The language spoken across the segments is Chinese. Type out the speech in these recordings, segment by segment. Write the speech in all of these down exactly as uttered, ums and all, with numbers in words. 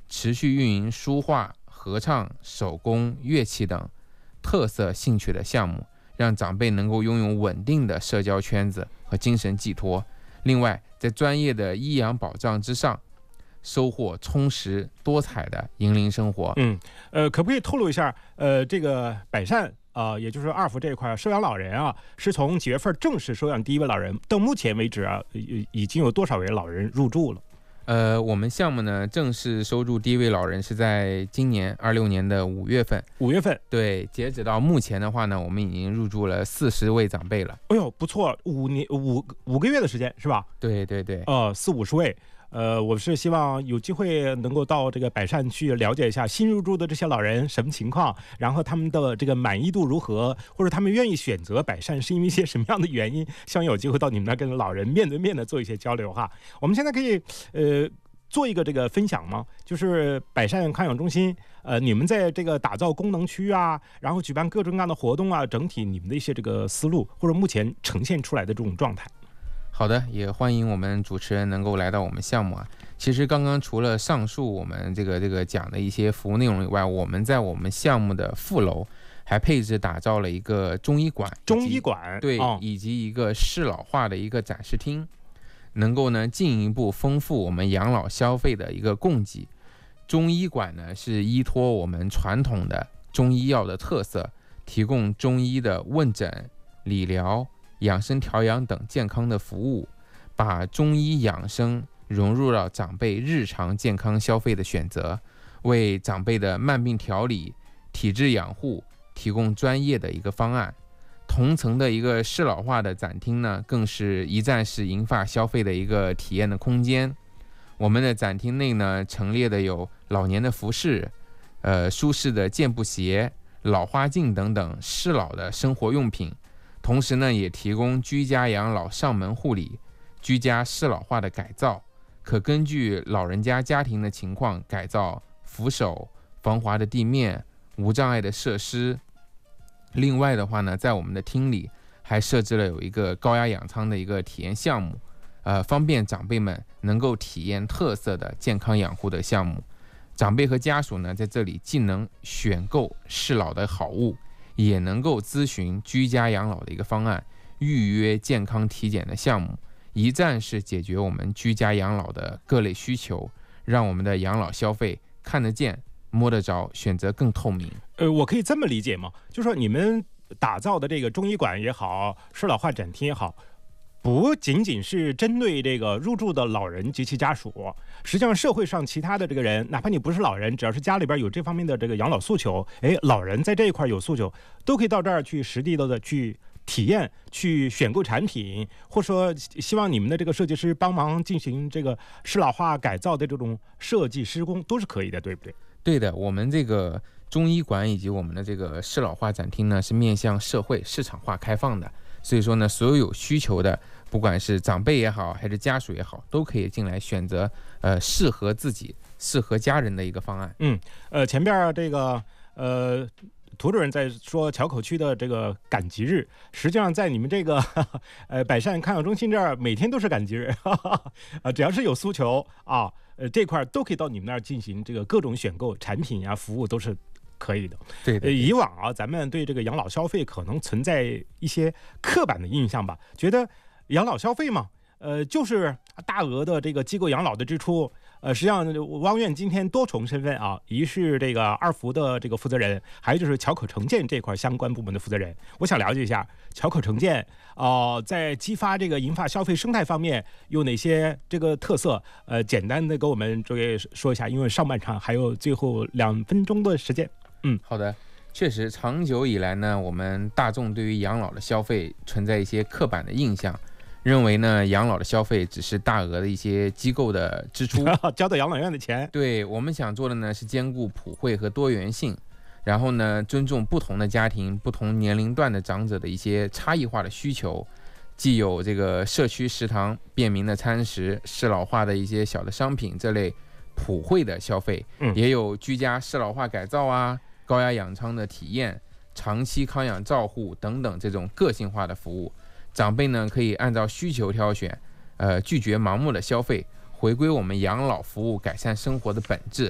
持续运营书画、合唱、手工、乐器等特色兴趣的项目，让长辈能够拥有稳定的社交圈子和精神寄托。另外，在专业的医养保障之上，收获充实多彩的银龄生活。 嗯，呃，可不可以透露一下，呃，这个百善啊、呃，也就是二福这一块收养老人啊，是从几月份正式收养第一位老人？到目前为止啊，已经有多少位老人入住了？ 呃，我们项目呢正式收入第一位老人是在今年二六年的五月份。 五月份， 对，截止到目前的话呢，我们已经入住了四十位长辈了。 哎呦，不错，五年五五个月的时间是吧？ 对对对， 呃，四五十位。呃，我是希望有机会能够到这个百善去了解一下新入住的这些老人什么情况，然后他们的这个满意度如何，或者他们愿意选择百善是因为一些什么样的原因。希望有机会到你们那跟老人面对面的做一些交流哈。我们现在可以呃做一个这个分享吗？就是百善康养中心，呃，你们在这个打造功能区啊，然后举办各种各样的活动啊，整体你们的一些这个思路，或者目前呈现出来的这种状态。 好的，也欢迎我们主持人能够来到我们项目啊。其实刚刚除了上述我们这个这个讲的一些服务内容以外，我们在我们项目的副楼还配置打造了一个中医馆， 中医馆对、 哦， 以及一个适老化的一个展示厅，能够呢进一步丰富我们养老消费的一个供给。中医馆呢是依托我们传统的中医药的特色，提供中医的问诊、理疗、养生调养等健康的服务，把中医养生融入到长辈日常健康消费的选择，为长辈的慢病调理、体质养护提供专业的一个方案。同层的一个适老化的展厅呢，更是一站式银发消费的一个体验的空间。我们的展厅内呢，陈列的有老年的服饰、呃舒适的健步鞋、老花镜等等适老的生活用品。同时呢，也提供居家养老上门护理、居家适老化的改造，可根据老人家家庭的情况改造扶手、防滑的地面、无障碍的设施。另外的话呢，在我们的厅里还设置了有一个高压氧舱的一个体验项目，呃，方便长辈们能够体验特色的健康养护的项目。长辈和家属呢，在这里既能选购适老的好物，也能够咨询居家养老的一个方案，预约健康体检的项目，一站式解决我们居家养老的各类需求，让我们的养老消费看得见、摸得着，选择更透明。 呃，我可以这么理解吗？就是说你们打造的这个中医馆也好，适老化展厅也好，不仅仅是针对这个入住的老人及其家属，实际上社会上其他的这个人，哪怕你不是老人，只要是家里边有这方面的这个养老诉求，哎，老人在这一块有诉求，都可以到这儿去实地的去体验，去选购产品，或者说希望你们的这个设计师帮忙进行这个适老化改造的这种设计施工，都是可以的，对不对？ 对的，我们这个中医馆以及我们的这个适老化展厅呢，是面向社会市场化开放的，所以说呢，所有有需求的，不管是长辈也好，还是家属也好，都可以进来选择呃适合自己、适合家人的一个方案。 嗯，呃，前边这个呃。涂主任在说桥口区的这个赶集日，实际上在你们这个呃百善康养中心这儿，每天都是赶集日，哈哈啊，只要是有诉求啊，呃这块都可以到你们那儿进行这个各种选购产品啊，服务都是可以的。 对的， 呃，以往啊，咱们对这个养老消费可能存在一些刻板的印象吧，觉得养老消费嘛，呃，就是大额的这个机构养老的支出。呃，实际上汪院今天多重身份啊，一是这个二福的这个负责人，还有就是桥口城建这块相关部门的负责人。我想了解一下桥口城建啊、呃，在激发这个银发消费生态方面有哪些这个特色？呃，简单的给我们这位说一下，因为上半场还有最后两分钟的时间。嗯， 好的。确实，长久以来呢，我们大众对于养老的消费存在一些刻板的印象。认为呢，养老的消费只是大额的一些机构的支出， 交到养老院的钱。 对，我们想做的呢是兼顾普惠和多元性，然后呢尊重不同的家庭、不同年龄段的长者的一些差异化的需求，既有这个社区食堂、便民的餐食、适老化的一些小的商品这类普惠的消费， 嗯、 也有居家适老化改造啊、高压氧舱的体验、长期康养照护等等这种个性化的服务。长辈呢可以按照需求挑选，呃，拒绝盲目的消费，回归我们养老服务改善生活的本质。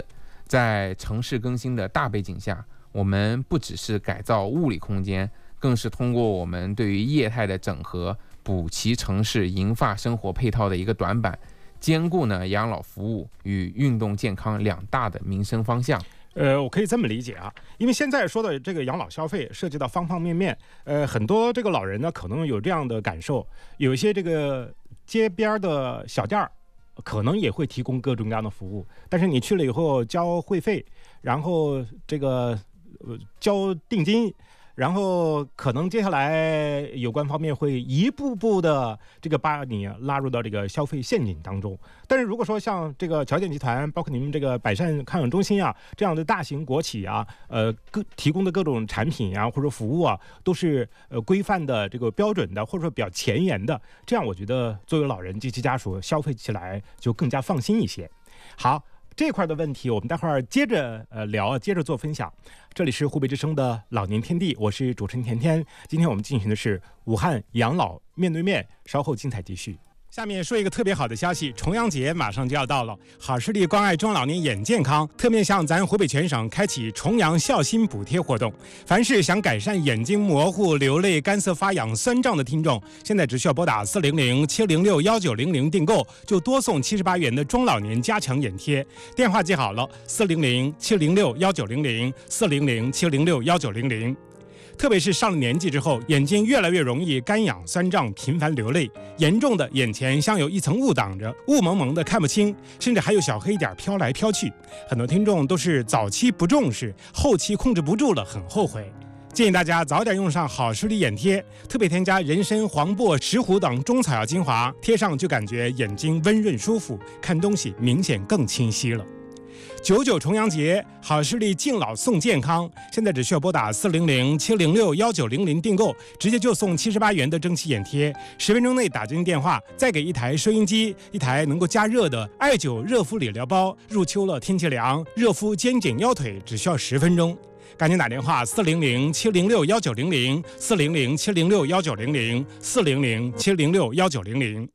在城市更新的大背景下，我们不只是改造物理空间，更是通过我们对于业态的整合，补齐城市银发生活配套的一个短板，兼顾呢养老服务与运动健康两大的民生方向。 呃，我可以这么理解啊，因为现在说的这个养老消费涉及到方方面面，呃，很多这个老人呢可能有这样的感受，有一些这个街边的小店儿，可能也会提供各种各样的服务，但是你去了以后交会费，然后这个呃交定金。然后可能接下来有关方面会一步步的这个把你拉入到这个消费陷阱当中。但是如果说像这个侨建集团，包括你们这个百善康养中心啊这样的大型国企啊，呃，各提供的各种产品啊或者服务啊，都是呃规范的这个标准的，或者说比较前沿的，这样我觉得作为老人及其家属消费起来就更加放心一些。好。这块的问题，我们待会儿接着呃聊，接着做分享。这里是湖北之声的老年天地，我是主持人甜甜。今天我们进行的是武汉养老面对面，稍后精彩继续。下面说一个特别好的消息，重阳节马上就要到了，好视力关爱中老年眼健康，特面向咱湖北全省开启重阳孝心补贴活动。凡是想改善眼睛模糊、流泪、干涩发痒、酸胀的听众，现在只需要拨打四零零七零六幺九零零订购，就多送七十八元的中老年加强眼贴。电话记好了，四零零七零六幺九零零，四零零七零六幺九零零。特别是上了年纪之后，眼睛越来越容易干痒酸胀，频繁流泪，严重的眼前像有一层雾挡着，雾蒙蒙的看不清，甚至还有小黑点飘来飘去。很多听众都是早期不重视，后期控制不住了，很后悔。建议大家早点用上好视力眼贴，特别添加人参、黄柏、石斛等中草药精华，贴上就感觉眼睛温润舒服，看东西明显更清晰了。九九重阳节，好视力敬老送健康，现在只需要拨打四零零七零六幺九零零订购，直接就送七十八元的蒸汽眼贴，十分钟内打进电话，再给一台收音机，一台能够加热的艾灸热敷理疗包。入秋了，天气凉，热敷肩颈腰腿只需要十分钟。赶紧打电话四零零七零六幺九零零，四零零七零六幺九零零，四零零七零六幺九零零。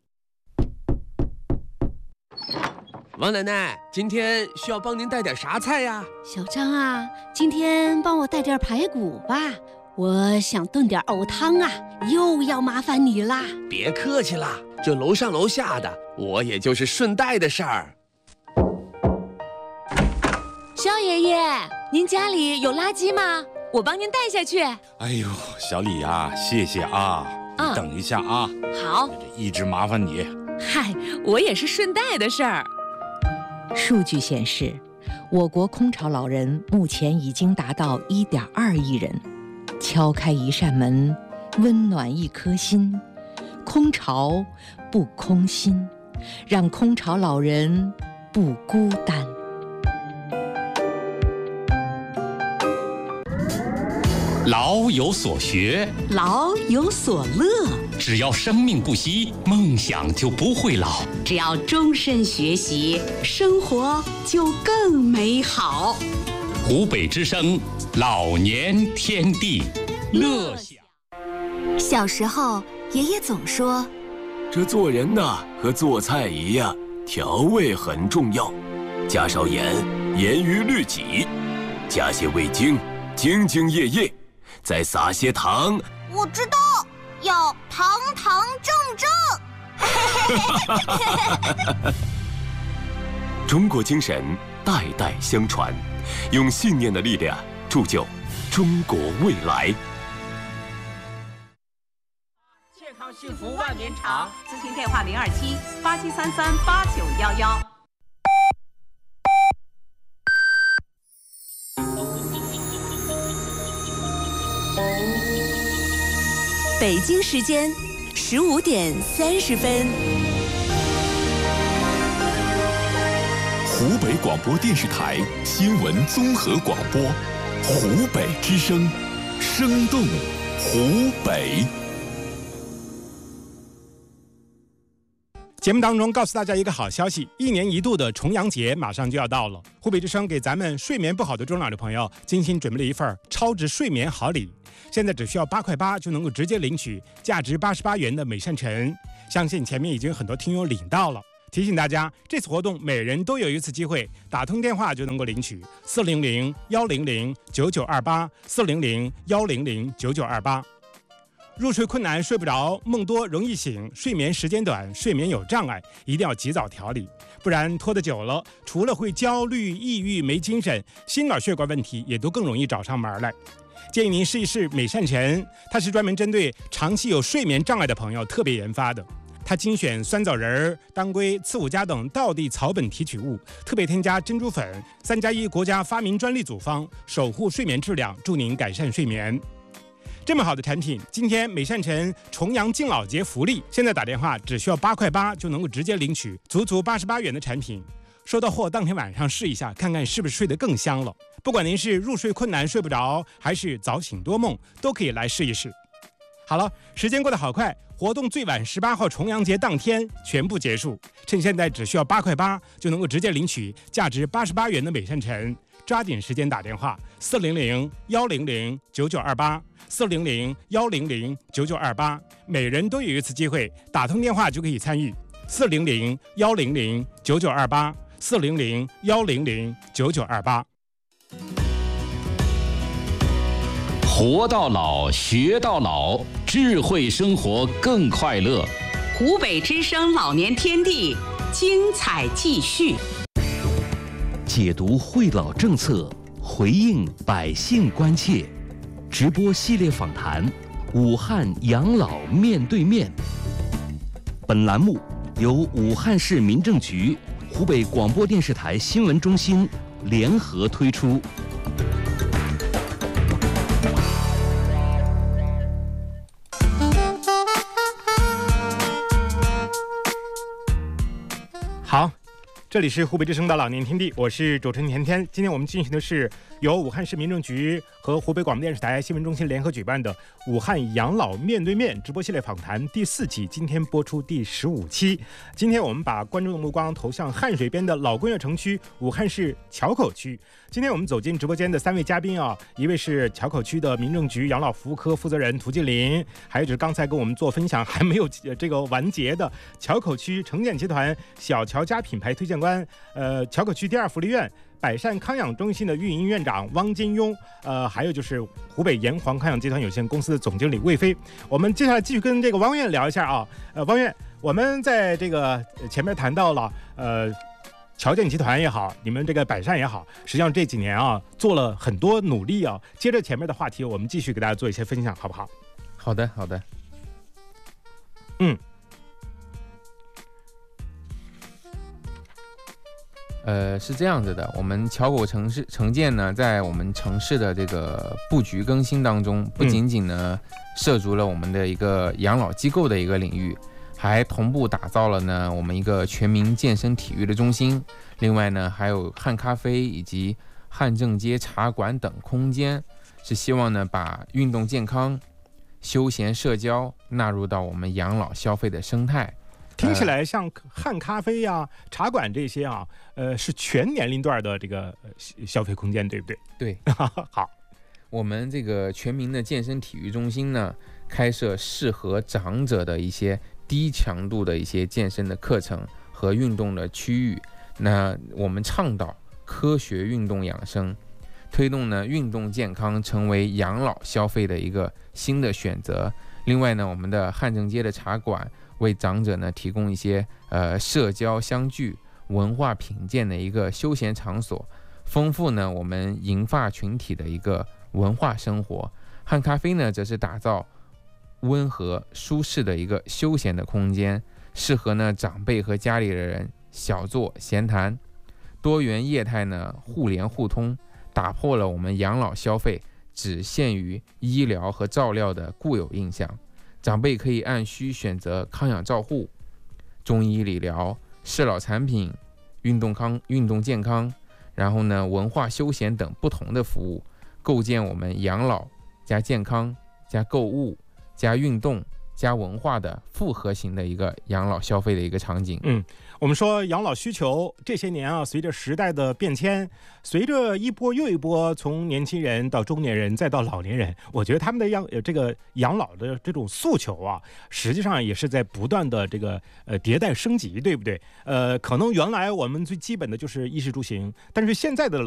王奶奶，今天需要帮您带点啥菜呀？ 小张啊，今天帮我带点排骨吧，我想炖点藕汤啊，又要麻烦你啦。 别客气啦，这楼上楼下的，我也就是顺带的事儿。 肖爷爷，您家里有垃圾吗？我帮您带下去。 哎呦，小李啊，谢谢啊，你等一下啊。 好， 一直麻烦你。 嗨，我也是顺带的事儿。 数据显示，我国空巢老人目前已经达到一点二亿人。敲开一扇门，温暖一颗心，空巢不空心，让空巢老人不孤单。 老有所学， 老有所乐。 只要生命不息，梦想就不会老。 只要终身学习，生活就更美好。 湖北之声，老年天地，乐享。 小时候，爷爷总说， 这做人呐，和做菜一样，调味很重要。加少盐，严于律己；加些味精，兢兢业业。再撒些糖， 我知道，要堂堂正正。 中国精神代代相传，用信念的力量铸就中国未来。 健康幸福万年长，咨询电话零二七八七三三八九幺幺。 北京时间十五点三十分。 湖北广播电视台新闻综合广播，湖北之声，生动湖北。 节目当中告诉大家一个好消息，一年一度的重阳节马上就要到了。湖北之声给咱们睡眠不好的中老年朋友精心准备了一份超值睡眠好礼，现在只需要八块八就能够直接领取价值八十八元的美善辰，相信前面已经很多听友领到了。 提醒大家，这次活动每人都有一次机会，打通电话就能够领取四零零幺零零九九二八四零零幺零零九九二八。入睡困难睡不着，梦多容易醒，睡眠时间短，睡眠有障碍，一定要及早调理，不然拖得久了，除了会焦虑、抑郁、没精神，心脑血管问题也都更容易找上门来。建议您试一试美善晨，它是专门针对长期有睡眠障碍的朋友特别研发的。它精选酸枣仁、当归、刺五加等道地草本提取物，特别添加珍珠粉，三加一国家发明专利组方，守护睡眠质量，助您改善睡眠。这么好的产品，今天美善晨重阳敬老节福利，现在打电话只需要八块八就能够直接领取足足八十八元的产品。收到货当天晚上试一下，看看是不是睡得更香了。不管您是入睡困难睡不着，还是早醒多梦，都可以来试一试。好了，时间过得好快，活动最晚十八号重阳节当天全部结束。趁现在只需要八块八就能够直接领取价值八十八元的美善晨，抓紧时间打电话四零零幺零零九九二八四零零幺零零九九二八，每人都有一次机会，打通电话就可以参与四零零幺零零九九二八四零零幺零零九九二八。 活到老，学到老，智慧生活更快乐。 湖北之声老年天地，精彩继续。 解读惠老政策，回应百姓关切。直播系列访谈，武汉养老面对面。本栏目由武汉市民政局、湖北广播电视台新闻中心联合推出。 好，这里是湖北之声的老年天地，我是主持人甜甜。今天我们进行的是由武汉市民政局和湖北广播电视台新闻中心联合举办的武汉养老面对面直播系列访谈第四期，今天播出第十五期。今天我们把观众的目光投向汉水边的老工业城区武汉市硚口区。今天我们走进直播间的三位嘉宾啊，一位是硚口区的民政局养老服务科负责人涂静林，还有就是刚才跟我们做分享还没有这个完结的硚口区城建集团小乔家品牌推荐官，呃，硚口区第二福利院百善康养中心的运营院长汪金庸，呃，还有就是湖北炎黄康养集团有限公司的总经理魏飞。我们接下来继续跟这个汪院聊一下啊，呃，汪院，我们在这个前面谈到了，呃。侨建集团也好，你们这个百善也好，实际上这几年啊做了很多努力啊。接着前面的话题，我们继续给大家做一些分享，好不好？ 好的，好的。 嗯。 呃，是这样子的，我们硚口城市城建呢，在我们城市的这个布局更新当中，不仅仅呢、嗯、涉足了我们的一个养老机构的一个领域。还同步打造了呢我们一个全民健身体育的中心，另外呢还有汉咖啡以及汉正街茶馆等空间，是希望呢把运动健康、休闲社交纳入到我们养老消费的生态。 听起来像汉咖啡呀、啊、茶馆这些啊，呃，是全年龄段的这个消费空间，对不对？ 对， 好， 我们这个全民的健身体育中心呢，开设适合长者的一些低强度的一些健身的课程和运动的区域。那我们倡导科学运动养生，推动呢运动健康成为养老消费的一个新的选择。另外呢，我们的汉正街的茶馆为长者呢提供一些呃社交相聚、文化品鉴的一个休闲场所，丰富呢我们银发群体的一个文化生活。汉咖啡呢则是打造温和舒适的一个休闲的空间，适合呢长辈和家里的人小坐闲谈。多元业态呢互联互通，打破了我们养老消费只限于医疗和照料的固有印象。长辈可以按需选择康养照护、中医理疗、适老产品、运动康运动健康，然后呢文化休闲等不同的服务，构建我们养老加健康加购物加运动加文化的复合型的一个养老消费的一个场景。 嗯， 我们说养老需求这些年啊，随着时代的变迁，随着一波又一波从年轻人到中年人再到老年人，我觉得他们的养这个养老的这种诉求啊，实际上也是在不断的这个呃迭代升级，对不对？呃，可能原来我们最基本的就是衣食住行，但是现在的